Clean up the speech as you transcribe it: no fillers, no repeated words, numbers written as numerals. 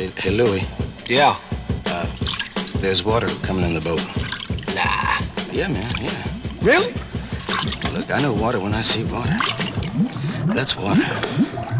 Hey, Louie. Yeah. There's water coming in the boat. Nah. Yeah, man, yeah. Really? Look, I know water when I see water. That's water.